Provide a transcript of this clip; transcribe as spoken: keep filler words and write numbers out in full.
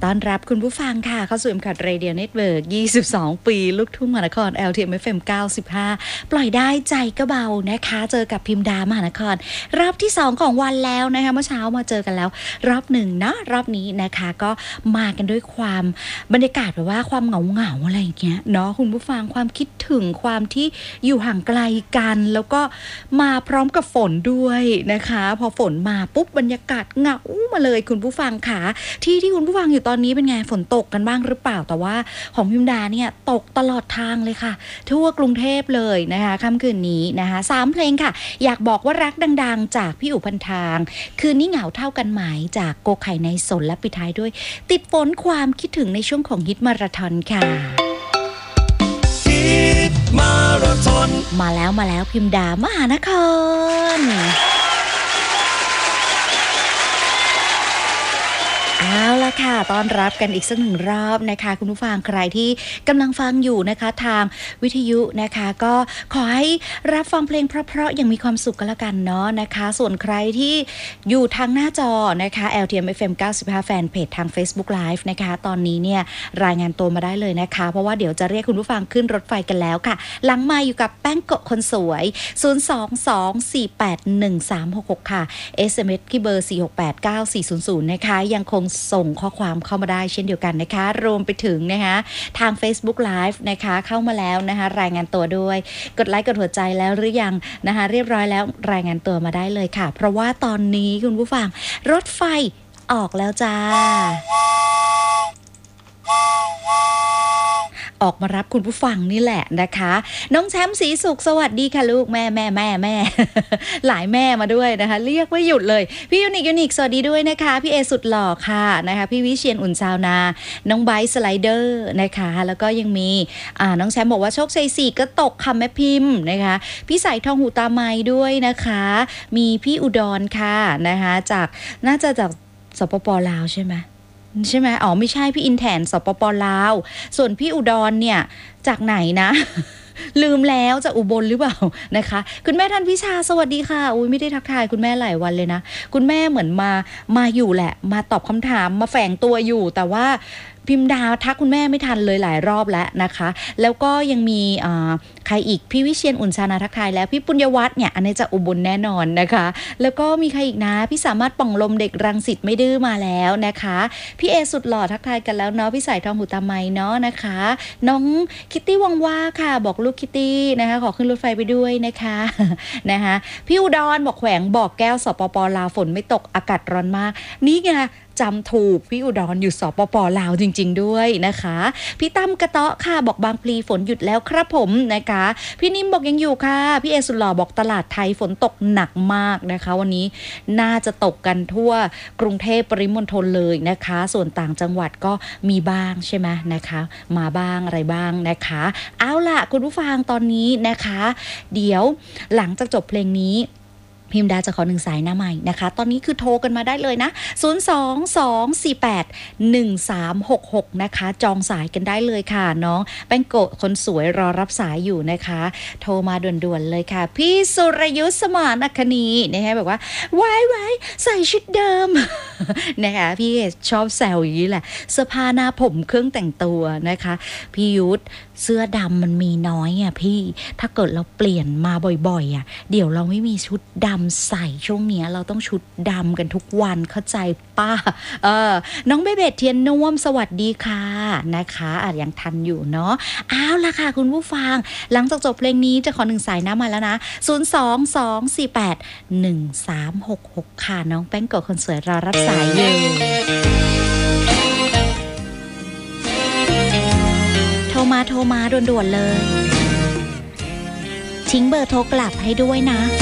ต้อนรับคุณผู้ฟังค่ะเข้าสู่ เอ็ม ซี เอ ที Radio Network ยี่สิบสอง ปีลูกทุ่งมหานคร แอล ที เอ็ม เอฟ เอ็ม เก้าสิบห้า ปล่อยได้ใจก็เบานะคะเจอกับพิมดามหานครรอบที่สองของวันแล้วนะคะเมื่อเช้ามาเจอกันแล้วรอบหนึ่งเนาะรอบนี้นะคะก็มากันด้วยความบรรยากาศแบบว่าความเหงาเหงาอะไรอย่างเงี้ยเนาะคุณผู้ฟังความคิดถึงความที่อยู่ห่างไกลกันแล้วก็มาพร้อมกับฝนด้วยนะคะพอฝนมาปุ๊บบรรยากาศเหงามาเลยคุณผู้ฟังค่ะที่ที่คุณผู้ฟังอยู่ตอนนี้เป็นไงฝนตกกันบ้างหรือเปล่าแต่ว่าของพิมดาเนี่ยตกตลอดทางเลยค่ะทั่วกรุงเทพเลยนะคะค่ำคืนนี้นะคะสามเพลงค่ะอยากบอกว่ารักดังๆจากพี่อุพันทางคืนนี้เหงาเท่ากันไหมจากโกไข่ในสนและปิดท้ายด้วยติดฝนความคิดถึงในช่วงของฮิตมาราธอนค่ะฮิตมาราธอนมาแล้วมาแล้วพิมดามหานครเอาละค่ะต้อนรับกันอีกสักหนึ่งรอบนะคะคุณผู้ฟังใครที่กำลังฟังอยู่นะคะทางวิทยุนะคะก็ขอให้รับฟังเพลงเพราะๆอย่างมีความสุขกันละกันเนาะนะคะส่วนใครที่อยู่ทางหน้าจอนะคะ แอล ที เอ็ม เอฟ เอ็ม เก้าสิบห้า แฟนเพจทาง Facebook Live นะคะตอนนี้เนี่ยรายงานตัวมาได้เลยนะคะเพราะว่าเดี๋ยวจะเรียกคุณผู้ฟังขึ้นรถไฟกันแล้วค่ะหลังมาอยู่กับแป้งโกะคนสวยศูนย์ สอง สอง สี่ แปด หนึ่ง สาม หก หกค่ะ เอส เอ็ม เอส ที่เบอร์ สี่ หก แปด เก้า สี่ ศูนย์ ศูนย์นะคะยังคงส่งข้อความเข้ามาได้เช่นเดียวกันนะคะรวมไปถึงนะคะทาง Facebook Live นะคะเข้ามาแล้วนะคะรายงานตัวด้วยกดไลค์กดหัวใจแล้วหรือยังนะคะเรียบร้อยแล้วรายงานตัวมาได้เลยค่ะเพราะว่าตอนนี้คุณผู้ฟังรถไฟออกแล้วจ้าออกมารับคุณผู้ฟังนี่แหละนะคะน้องแชมป์ศรีสุขสวัสดีค่ะลูกแม่แม่แม่แม่ หลายแม่มาด้วยนะคะเรียกไม่หยุดเลยพี่ยูนิคยูนิคสวัสดีด้วยนะคะพี่เอสุดหล่อค่ะนะคะพี่วิเชียรอุ่นชาวนาน้องไบซ์สไลเดอร์นะคะแล้วก็ยังมีอ่าน้องแชมป์บอกว่าโชคชัยสี่ก็ตกค่ะแม่พิมพ์นะคะพี่สายทองหูตาไม้ด้วยนะคะมีพี่อุดรค่ะนะคะจากน่าจะจากสปป.ลาวใช่ไหมใช่ไหมอ๋อไม่ใช่พี่อินแทนสปป.ลาวส่วนพี่อุดรเนี่ยจากไหนนะลืมแล้วจากอุบลหรือเปล่านะคะคุณแม่ทันพิชาสวัสดีค่ะอุ้ยไม่ได้ทักทายคุณแม่หลายวันเลยนะคุณแม่เหมือนมามาอยู่แหละมาตอบคำถามมาแฝงตัวอยู่แต่ว่าพิมพ์ดาวทักคุณแม่ไม่ทันเลยหลายรอบแล้วนะคะแล้วก็ยังมีใครอีกพี่วิเชียรอุ่นชานาทักทายแล้วพี่ปุญญวัฒน์เนี่ยอันนี้จะอุบลแน่นอนนะคะแล้วก็มีใครอีกนะพี่สามารถป่องลมเด็กรังสิตไม่ดื้อมาแล้วนะคะพี่เอสุดหล่อทักทายกันแล้วเนาะพี่สายทองหูตาไม้เนาะนะคะน้องคิตตี้วังว่าค่ะบอกลูกคิตตี้นะคะขอขึ้นรถไฟไปด้วยนะคะนะคะพี่อุดรบอกแขวงบอกแก้วสปป.ลาวฝนไม่ตกอากาศร้อนมากนี่ไงจำถูกพี่อุดรอยู่สปป.ลาวจริงๆด้วยนะคะพี่ตั้มกระเตาะค่ะบอกบางพลีฝนหยุดแล้วครับผมนะคะพี่นิ่มบอกยังอยู่ค่ะพี่เอสุดหล่อบอกตลาดไทยฝนตกหนักมากนะคะวันนี้น่าจะตกกันทั่วกรุงเทพปริมณฑลเลยนะคะส่วนต่างจังหวัดก็มีบ้างใช่ไหมนะคะมาบ้างอะไรบ้างนะคะเอาล่ะคุณผู้ฟังตอนนี้นะคะเดี๋ยวหลังจากจบเพลงนี้พิมดาจะขอหนึ่งสายหน้าใหม่นะคะตอนนี้คือโทรกันมาได้เลยนะศูนย์ สอง สอง สี่ แปด หนึ่ง สาม หก หกนะคะจองสายกันได้เลยค่ะน้องแป้งโกะคนสวยรอรับสายอยู่นะคะโทรมาด่วนๆเลยค่ะพี่สุรยุทธสมานอัคนีนะคะแบบว่าว้ายว้ายใส่ชุดเดิม นะคะพี่ชอบแซวอย่างนี้แหละเสื้อผ้าหน้าผมเครื่องแต่งตัวนะคะพี่ยุทธเสื้อดำมันมีน้อยอ่ะพี่ถ้าเกิดเราเปลี่ยนมาบ่อยๆอ่ะเดี๋ยวเราไม่มีชุดดำใส่ช่วงนี้เราต้องชุดดำกันทุกวันเข้าใจป้าเออน้องเบเบตเทียนน่วมสวัสดีค่ะนะคะอาจยังทันอยู่เนาะอ้าวล่ะค่ะคุณผู้ฟังหลังจากจบเพลงนี้จะขอหนึ่งสายน้ำมาแล้วนะศูนย์ สอง สอง สี่ แปด หนึ่ง สาม หก หกค่ะน้องแป้งโกะคนสวยรอรับสายอยู่โทรมาโทรมาด่วนๆเลยทิ้งเบอร์โทรกลับให้ด้วยนะ